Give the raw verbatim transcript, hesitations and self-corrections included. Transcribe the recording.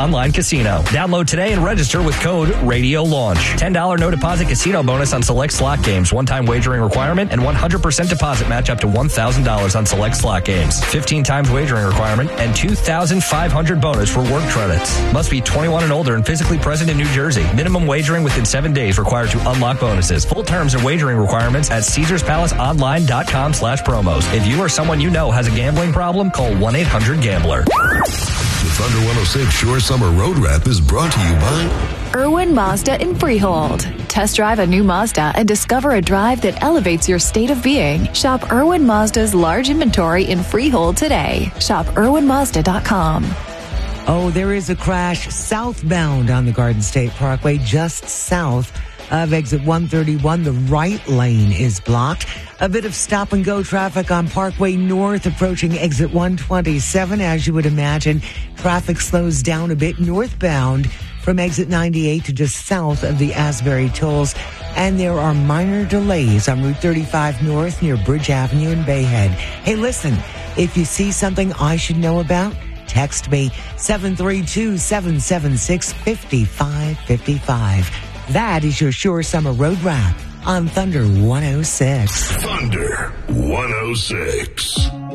online casino. Download today and register with code Radio Launch. ten dollars no deposit casino bonus on select slot games. One-time wagering requirement and one hundred percent deposit match up to one thousand dollars on select slot games. fifteen times wagering requirement and two thousand five hundred dollars bonus for work credits. Must be twenty-one and older and physically present in New Jersey. Minimum wagering within seven days required to unlock bonuses. Full terms and wagering requirements at Caesars Palace Online dot com slash promos. If you or someone you know has a gambling problem, call one eight hundred gambler. The Thunder one oh six Shore Summer Road Wrap is brought to you by Irwin Mazda in Freehold. Test drive a new Mazda and discover a drive that elevates your state of being. Shop Irwin Mazda's large inventory in Freehold today. Shop Irwin Mazda dot com. Oh, there is a crash southbound on the Garden State Parkway, just south of exit one thirty-one. The right lane is blocked. A bit of stop and go traffic on Parkway North approaching exit one twenty-seven. As you would imagine, traffic slows down a bit northbound from exit ninety-eight to just south of the Asbury Tolls. And there are minor delays on Route thirty-five North near Bridge Avenue in Bayhead. Hey, listen, if you see something I should know about, text me seven three two, seven seven six, five five five five. That is your Shore Summer Road Wrap on Thunder one oh six. Thunder one oh six.